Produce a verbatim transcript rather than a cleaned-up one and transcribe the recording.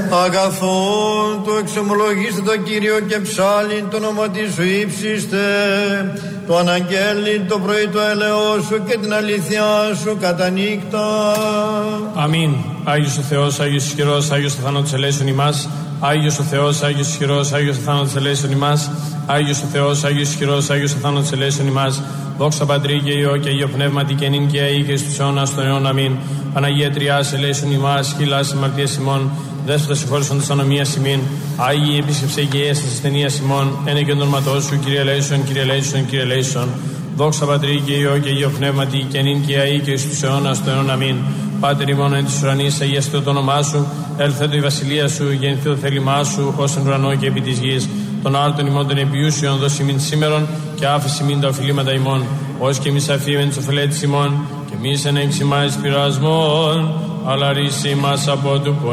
Αγαθόν το εξομολογήστε το Κύριο και ψάλιν το όνομα της σου ύψιστε, το αναγγέλιν το πρωί το έλεος σου και την αλήθεια σου κατά νύχτα. Αμήν. Άγιος ο Θεός, Άγιος ισχυρός, Άγιος ο θάνατος ελέησον ημάς. Άγιος ο Θεός, Άγιος ισχυρός, Άγιος ο θάνατος ελέησον ημάς. Άγιος ο Θεός, Άγιος ισχυρός, Άγιος ο θάνατος ελέησον ημάς. Δόξα Πατρί και Υιό και Υιό Πνεύματι και νυν και αεί και εις τους αιώνας των αιώνων. Αμήν. Παναγία Τριάς ελέησον ημάς, χειλάς αμαρτίας ημών, Δέσποτα συγχώρησον της ανομίας ημίν. Άγιοι επίσκεψε και ιές της ασθενείας ημών, ένε και ονόματός σου, Κύριε ελέησον, Κύριε ελέησον, Κύριε ελέησον. Δόξα Πατρί και Υιό και Υιό Πνεύματι και νυν και αεί και εις τους αιώνας των αιώνων. Αμήν. Πάτερ ημών εν της ουρανής, αγιαστό το όνομά σου, έλθετο η βασιλεία σου, γεννηθήτω το θέλημά σου, ως εν ουρανό και επί της γης. Τον άρτον ημών των επιούσιων δώσει μην σήμερον και άφηση μην τα οφειλήματα ημών, ως και εμείς αφήμεν τις οφελέτης ημών, και εμείς εν εξημάς πειρασμών, αλλά ρίση μας από του